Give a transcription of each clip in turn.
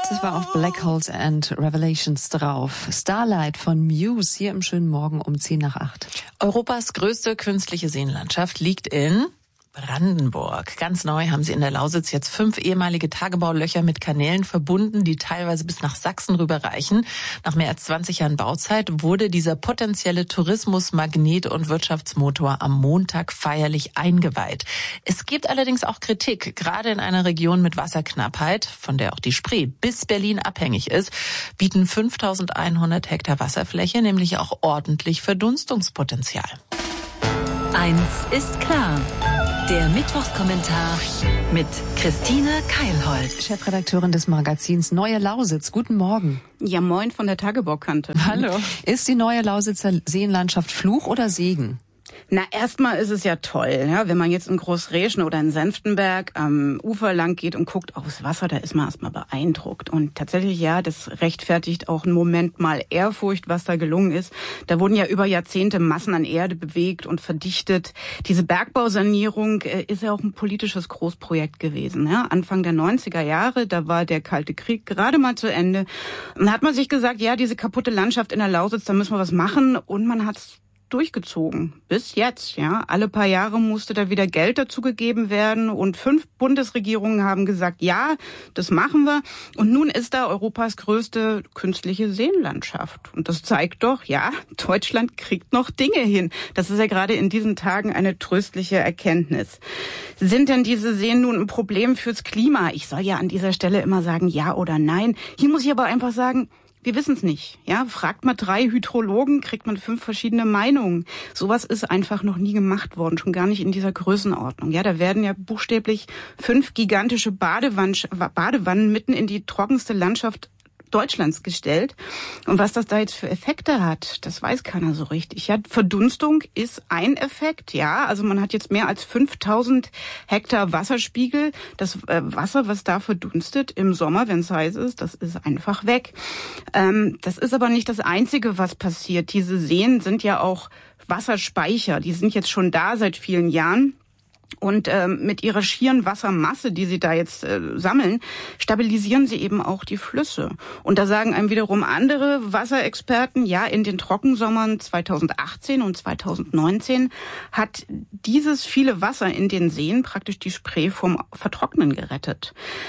Das war auf Black Holes and Revelations drauf. Starlight von Muse hier im schönen Morgen um 7:10. Europas größte künstliche Seenlandschaft liegt in Brandenburg. Ganz neu haben sie in der Lausitz jetzt 5 ehemalige Tagebaulöcher mit Kanälen verbunden, die teilweise bis nach Sachsen rüberreichen. Nach mehr als 20 Jahren Bauzeit wurde dieser potenzielle Tourismusmagnet und Wirtschaftsmotor am Montag feierlich eingeweiht. Es gibt allerdings auch Kritik, gerade in einer Region mit Wasserknappheit, von der auch die Spree bis Berlin abhängig ist, bieten 5.100 Hektar Wasserfläche nämlich auch ordentlich Verdunstungspotenzial. Eins ist klar. Der Mittwochskommentar mit Christine Keilholz, Chefredakteurin des Magazins Neue Lausitz. Guten Morgen. Ja, moin von der Tagebaukante. Hallo. Ist die Neue Lausitzer Seenlandschaft Fluch oder Segen? Na, erstmal ist es ja toll, ja, wenn man jetzt in Großreschen oder in Senftenberg am Ufer lang geht und guckt aufs Wasser, da ist man erstmal beeindruckt. Und tatsächlich, ja, das rechtfertigt auch einen Moment mal Ehrfurcht, was da gelungen ist. Da wurden ja über Jahrzehnte Massen an Erde bewegt und verdichtet. Diese Bergbausanierung ist ja auch ein politisches Großprojekt gewesen. Ja. Anfang der 90er Jahre, da war der Kalte Krieg gerade mal zu Ende. Und da hat man sich gesagt, ja, diese kaputte Landschaft in der Lausitz, da müssen wir was machen. Und man hat's durchgezogen. Bis jetzt, ja. Alle paar Jahre musste da wieder Geld dazu gegeben werden und 5 Bundesregierungen haben gesagt, ja, das machen wir. Und nun ist da Europas größte künstliche Seenlandschaft. Und das zeigt doch, ja, Deutschland kriegt noch Dinge hin. Das ist ja gerade in diesen Tagen eine tröstliche Erkenntnis. Sind denn diese Seen nun ein Problem fürs Klima? Ich soll ja an dieser Stelle immer sagen, ja oder nein. Hier muss ich aber einfach sagen, wir wissen es nicht. Ja, fragt man 3 Hydrologen, kriegt man 5 verschiedene Meinungen. Sowas ist einfach noch nie gemacht worden, schon gar nicht in dieser Größenordnung. Ja, da werden ja buchstäblich 5 gigantische Badewannen mitten in die trockenste Landschaft Deutschlands gestellt. Und was das da jetzt für Effekte hat, das weiß keiner so richtig. Ja, Verdunstung ist ein Effekt, ja. Also man hat jetzt mehr als 5.000 Hektar Wasserspiegel. Das Wasser, was da verdunstet im Sommer, wenn es heiß ist, das ist einfach weg. Das ist aber nicht das Einzige, was passiert. Diese Seen sind ja auch Wasserspeicher. Die sind jetzt schon da seit vielen Jahren. Und mit ihrer schieren Wassermasse, die sie da jetzt sammeln, stabilisieren sie eben auch die Flüsse. Und da sagen einem wiederum andere Wasserexperten, ja, in den Trockensommern 2018 und 2019 hat dieses viele Wasser in den Seen praktisch die Spree vom Vertrocknen gerettet.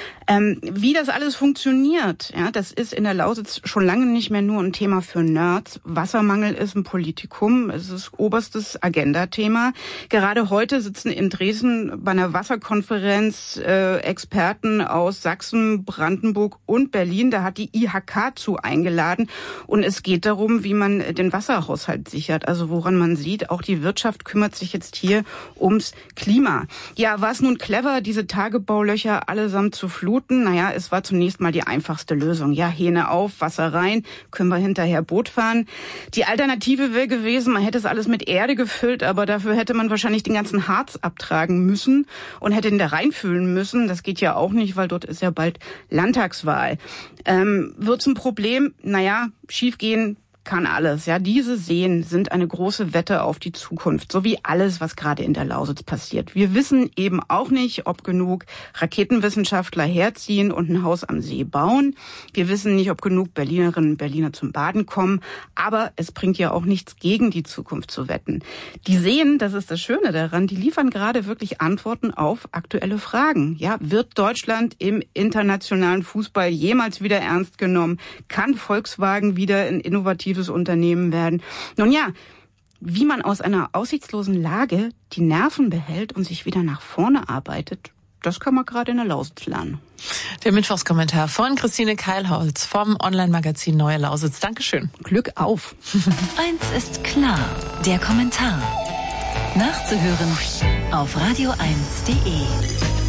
Wie das alles funktioniert, ja, das ist in der Lausitz schon lange nicht mehr nur ein Thema für Nerds. Wassermangel ist ein Politikum, es ist oberstes Agendathema. Gerade heute sitzen in Dresden bei einer Wasserkonferenz Experten aus Sachsen, Brandenburg und Berlin. Da hat die IHK zu eingeladen und es geht darum, wie man den Wasserhaushalt sichert. Also woran man sieht, auch die Wirtschaft kümmert sich jetzt hier ums Klima. Ja, war es nun clever, diese Tagebaulöcher allesamt zu fluten? Naja, es war zunächst mal die einfachste Lösung. Ja, Hähne auf, Wasser rein, können wir hinterher Boot fahren. Die Alternative wäre gewesen, man hätte es alles mit Erde gefüllt, aber dafür hätte man wahrscheinlich den ganzen Harz abtragen müssen und hätte ihn da reinfüllen müssen. Das geht ja auch nicht, weil dort ist ja bald Landtagswahl. Wird's ein Problem? Naja, schiefgehen kann alles. Ja, diese Seen sind eine große Wette auf die Zukunft, so wie alles, was gerade in der Lausitz passiert. Wir wissen eben auch nicht, ob genug Raketenwissenschaftler herziehen und ein Haus am See bauen. Wir wissen nicht, ob genug Berlinerinnen und Berliner zum Baden kommen. Aber es bringt ja auch nichts, gegen die Zukunft zu wetten. Die Seen, das ist das Schöne daran, die liefern gerade wirklich Antworten auf aktuelle Fragen. Ja, wird Deutschland im internationalen Fußball jemals wieder ernst genommen? Kann Volkswagen wieder ein innovatives Unternehmen werden? Nun ja, wie man aus einer aussichtslosen Lage die Nerven behält und sich wieder nach vorne arbeitet, das kann man gerade in der Lausitz lernen. Der Mittwochskommentar von Christine Keilholz vom Online-Magazin Neue Lausitz. Dankeschön. Glück auf. Eins ist klar, der Kommentar. Nachzuhören auf radio1.de.